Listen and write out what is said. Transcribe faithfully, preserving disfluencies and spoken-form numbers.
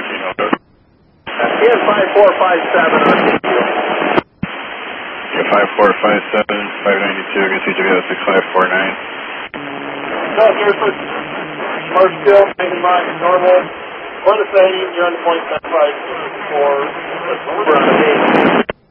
thirteen, over. He has five four five seven on T Q. Yeah, five four five seven, five ninety-two against C J V six five four nine. No, Deerfoot. Mark still, making mine normal. One the same, you're on the point seven five four. We're on the eight.